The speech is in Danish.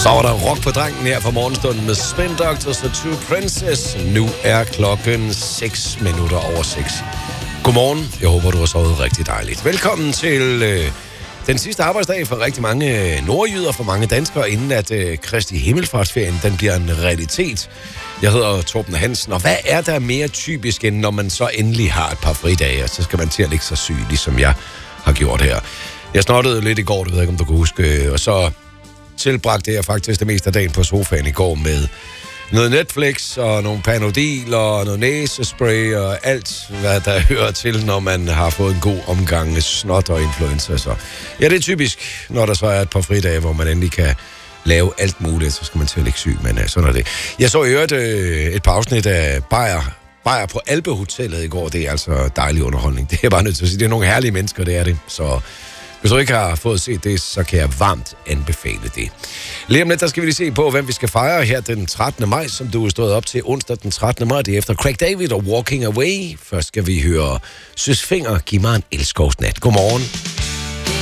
Så var der rock på drengen her fra morgenstunden med Spin Doctors og Two Princess. Nu er klokken 6 minutter over 6. Godmorgen. Jeg håber, du har sovet rigtig dejligt. Velkommen til den sidste arbejdsdag for rigtig mange nordjyder, for mange danskere, inden at Kristi Himmelfartsferien den bliver en realitet. Jeg hedder Torben Hansen, og hvad er der mere typisk, end når man så endelig har et par fridage, og så skal man til at ligge sig syg, ligesom jeg har gjort her. Jeg snottede lidt i går, det ved jeg ikke, om du kan huske, og så tilbragte jeg faktisk det meste af dagen på sofaen i går med noget Netflix og nogle Panodil og noget næsespray og alt, hvad der hører til, når man har fået en god omgang snot og influenza. Så ja, det er typisk, når der så er et par fridage, hvor man endelig kan lave alt muligt, så skal man til at ligge syg, men sådan er det. Jeg så i øvrigt et par afsnit af Bayer på Alpehotellet i går. Det er altså dejlig underholdning. Det er bare nødt til at sige. Det er nogle herlige mennesker, det er det. Så hvis du ikke har fået set det, så kan jeg varmt anbefale det. Lige om lidt, der skal vi lige se på, hvem vi skal fejre her den 13. maj, som du er stået op til onsdag den 13. maj. Det er efter Craig David og Walking Away. Først skal vi høre Søs Fenger, giv mig en elskovsnat. Godmorgen.